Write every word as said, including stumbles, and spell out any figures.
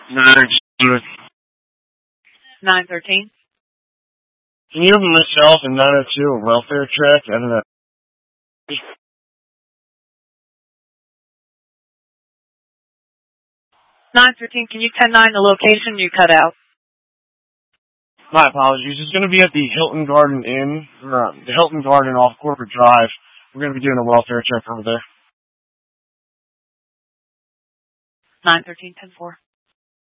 nine nine thirteen. Can you open myself in nine oh two a welfare check? I don't know. nine thirteen, can you ten nine the location you cut out? My apologies. It's going to be at the Hilton Garden Inn, or uh, the Hilton Garden off Corporate Drive. We're going to be doing a welfare check over there. nine thirteen ten four.